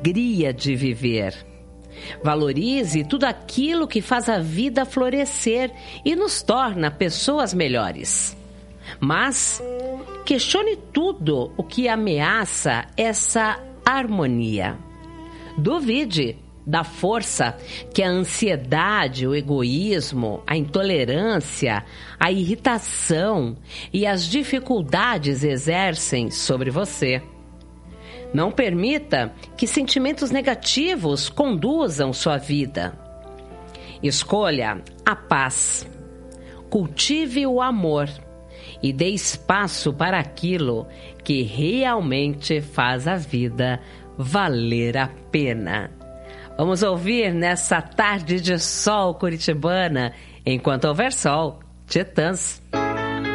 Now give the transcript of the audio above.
alegria de viver. Valorize tudo aquilo que faz a vida florescer e nos torna pessoas melhores. Mas questione tudo o que ameaça essa harmonia. Duvide da força que a ansiedade, o egoísmo, a intolerância, a irritação e as dificuldades exercem sobre você. Não permita que sentimentos negativos conduzam sua vida. Escolha a paz. Cultive o amor e dê espaço para aquilo que realmente faz a vida valer a pena. Vamos ouvir nessa tarde de sol curitibana, enquanto houver sol, Titãs.